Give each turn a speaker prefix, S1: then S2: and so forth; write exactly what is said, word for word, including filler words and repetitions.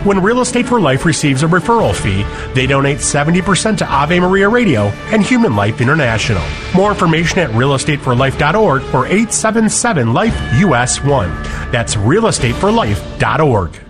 S1: When Real Estate for Life receives a referral fee, they donate seventy percent to Ave Maria Radio and Human Life International. More information at real estate for life dot org or eight seven seven life U S one. That's real estate for life dot org.